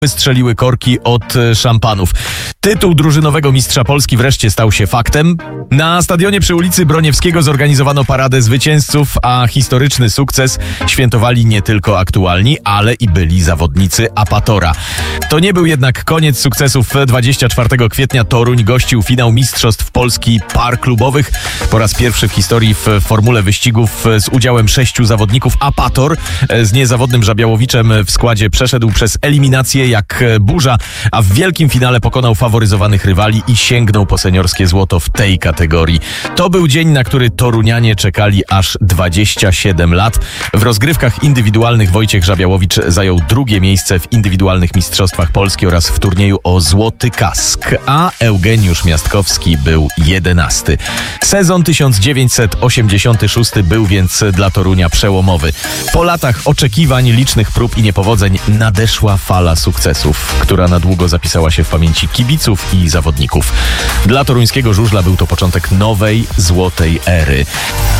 Wystrzeliły korki od szampanów. Tytuł drużynowego mistrza Polski wreszcie stał się faktem. Na stadionie przy ulicy Broniewskiego zorganizowano paradę zwycięzców, a historyczny sukces świętowali nie tylko aktualni, ale i byli zawodnicy Apatora. To nie był jednak koniec sukcesów. 24 kwietnia Toruń gościł finał Mistrzostw Polski par klubowych. Po raz pierwszy w historii w formule wyścigów z udziałem 6 zawodników. Apator z niezawodnym Żabiałowiczem w składzie przeszedł przez eliminację jak burza, a w wielkim finale pokonał faworyzowanych rywali i sięgnął po seniorskie złoto w tej kategorii. To był dzień, na który torunianie czekali aż 27 lat. W rozgrywkach indywidualnych Wojciech Żabiałowicz zajął drugie miejsce w indywidualnych mistrzostwach Polski oraz w turnieju o złoty kask, a Eugeniusz Miastkowski był 11. Sezon 1986 był więc dla Torunia przełomowy. Po latach oczekiwań, licznych prób i niepowodzeń nadeszła fala sukcesów, która na długo zapisała się w pamięci kibiców i zawodników. Dla toruńskiego żużla był to początek nowej, złotej ery.